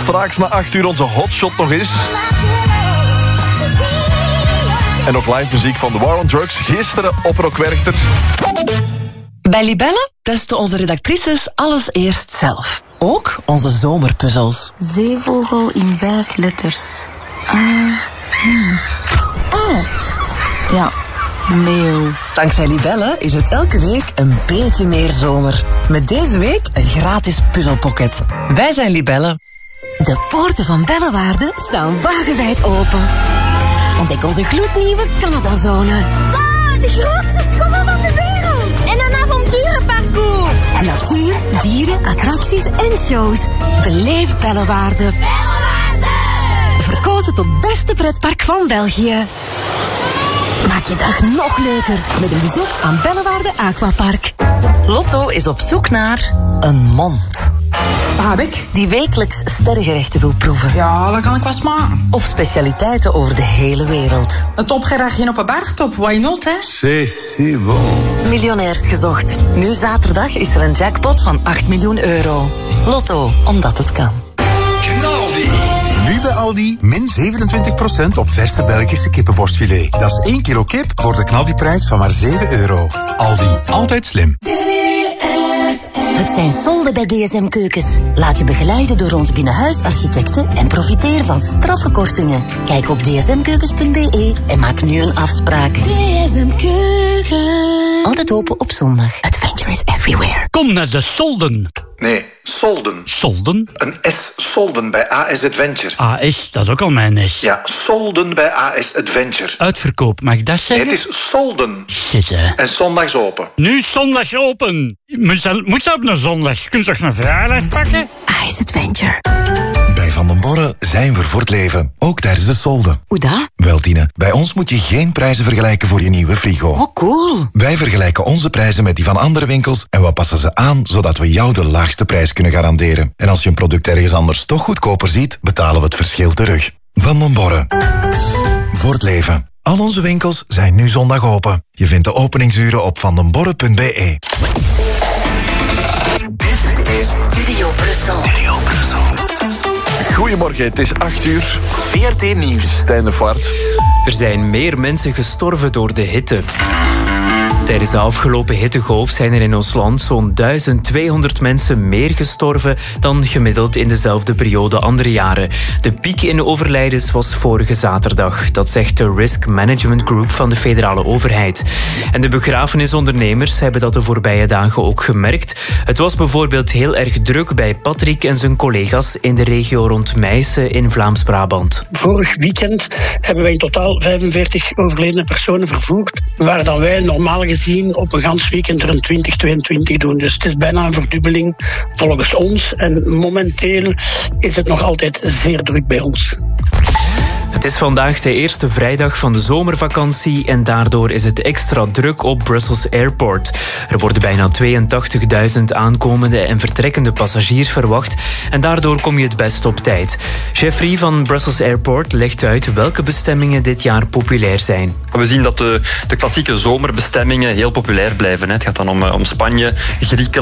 Straks na 8 uur onze hotshot nog eens. En ook live muziek van The War on Drugs. Gisteren op Rock Werchter. Bij Libelle testen onze redactrices alles eerst zelf. Ook onze zomerpuzzels. Zeevogel in 5 letters. Ja, meeuw. Dankzij Libelle is het elke week een beetje meer zomer. Met deze week een gratis puzzelpocket. Wij zijn Libelle. De poorten van Bellewaarde staan wagenwijd open. Ontdek onze gloednieuwe Canadazone. Wow, de grootste schommel van de wereld. En een avonturenparcours. Natuur, dieren, attracties en shows. Beleef Bellewaarde. Bellewaarde! Verkozen tot beste pretpark van België. Maak je dag nog leuker met een bezoek aan Bellewaarde Aquapark. Lotto is op zoek naar een mond. Wat heb ik? Die wekelijks sterrengerechten wil proeven. Ja, dat kan ik wel smaken. Of specialiteiten over de hele wereld. Een topgerechtje op een bergtop, why not, hè? C'est si bon. Miljonairs gezocht. Nu zaterdag is er een jackpot van 8 miljoen euro. Lotto, omdat het kan. Nu bij Aldi, min 27% op verse Belgische kippenborstfilet. Dat is 1 kilo kip voor de knaldiprijs van maar €7. Aldi, altijd slim. Het zijn solden bij DSM Keukens. Laat je begeleiden door onze binnenhuisarchitecten en profiteer van straffe kortingen. Kijk op dsmkeukens.be en maak nu een afspraak. DSM Keukens. Altijd open op zondag. Adventure is everywhere. Kom naar de solden. Nee, solden. Solden? Een S, solden bij AS Adventure. AS, dat is ook al mijn S. Ja, solden bij AS Adventure. Uitverkoop, mag ik dat zeggen? Nee, het is solden. Shit, hè. En zondags open. Nu zondags open. Moet je op een zondag? Kun je toch een vrijdag pakken? Ice Adventure. Bij Van den Borre zijn we voor het leven. Ook tijdens de solden. Hoe dat? Wel, Tine, bij ons moet je geen prijzen vergelijken voor je nieuwe frigo. Oh, cool. Wij vergelijken onze prijzen met die van andere winkels en we passen ze aan, zodat we jou de laagste prijs kunnen garanderen. En als je een product ergens anders toch goedkoper ziet, betalen we het verschil terug. Van den Borre. Voor het leven. Al onze winkels zijn nu zondag open. Je vindt de openingsuren op vandenborre.be. Dit is Studio Brussel. Goedemorgen, het is 8 uur. VRT Nieuws. Stijn de Vaart. Er zijn meer mensen gestorven door de hitte. Tijdens de afgelopen hittegolf zijn er in ons land zo'n 1200 mensen meer gestorven dan gemiddeld in dezelfde periode andere jaren. De piek in overlijdens was vorige zaterdag. Dat zegt de Risk Management Group van de federale overheid. En de begrafenisondernemers hebben dat de voorbije dagen ook gemerkt. Het was bijvoorbeeld heel erg druk bij Patrick en zijn collega's in de regio rond Meissen in Vlaams-Brabant. Vorig weekend hebben wij in totaal 45 overledene personen vervoerd, waar dan wij normaal gezien op een gans weekend er een 20-22 doen. Dus het is bijna een verdubbeling volgens ons. En momenteel is het nog altijd zeer druk bij ons. Het is vandaag de eerste vrijdag van de zomervakantie en daardoor is het extra druk op Brussels Airport. Er worden bijna 82.000 aankomende en vertrekkende passagiers verwacht en daardoor kom je het best op tijd. Jeffrey van Brussels Airport legt uit welke bestemmingen dit jaar populair zijn. We zien dat de klassieke zomerbestemmingen heel populair blijven. Het gaat dan om Spanje, Griekenland.